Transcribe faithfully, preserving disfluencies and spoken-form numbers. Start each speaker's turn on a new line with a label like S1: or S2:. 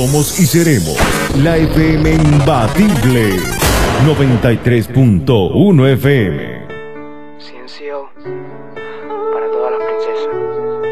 S1: Somos y seremos la F M imbatible. noventa y tres punto uno F M.
S2: Ciencio.